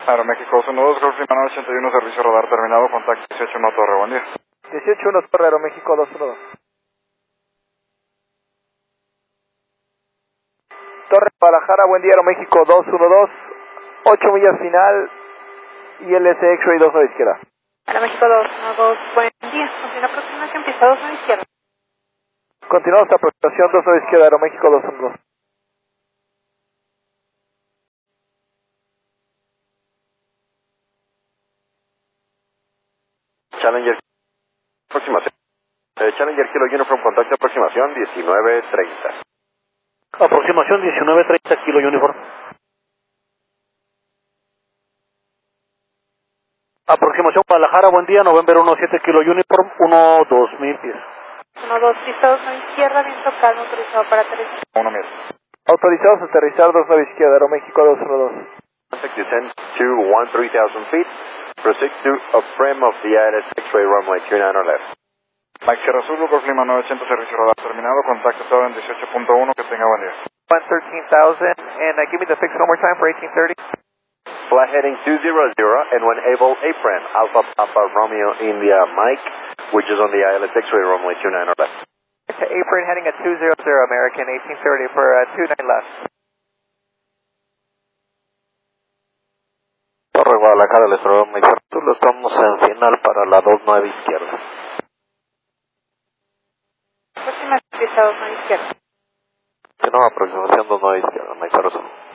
Aeroméxico 12, Golf Lima 81, servicio radar terminado, contacto 18 Torre, buen día. 18-1 Torre, Aeroméxico 212. Torre Guadalajara, buen día, Aeroméxico 212, 8 millas final, ILS X-Ray 2 a la izquierda. Aeroméxico 212, buen día, continúa aproximación, pista 2 a la izquierda. Continuamos a aproximación 2 a la izquierda, Aeroméxico 212. Challenger, aproximación. Challenger Kilo Uniform, contacto aproximación 1930. Aproximación 1930, Kilo Uniform. Aproximación Guadalajara, buen día, November 17 Kilo Uniform, 1-2000 pies. 1-2, pista 2 a la izquierda, viento calmo, autorizado para aterrizar. 1 mil. Autorizados a aterrizar 2 a la izquierda, Aeroméxico 212. Contact descend to 13,000 feet. Proceed to a frame of the ILS X-Ray runway 29 or left. Mike Sierra Zulu, Golf Lima 900, servicio radar terminado, contacto estado en 18.1, que tenga buen día. 13,000, and give me the fix one more time for 1830. Fly heading 200, and when able, apron Alpha Papa Romeo India Mike, which is on the ILS X-Ray runway 29 or left. To apron heading at 200, American 1830 for 29 left. Torre Guadalajara, les probamos Mike Sierra Zulu, estamos en final para la 29 izquierda. Próxima pista 2 a la izquierda. Si no, aproximación 29 izquierda, Mike Sierra Zulu.